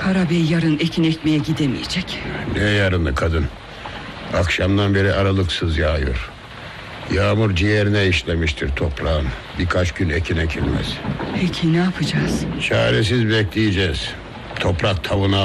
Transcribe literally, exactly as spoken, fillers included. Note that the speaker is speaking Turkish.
Karabey yarın ekin ekmeye gidemeyecek. Ne yarını kadın? Akşamdan beri aralıksız yağıyor. Yağmur ciğerine işlemiştir toprağın. Birkaç gün ekin ekilmez. Peki ne yapacağız? Çaresiz bekleyeceğiz. Toprak tavuğuna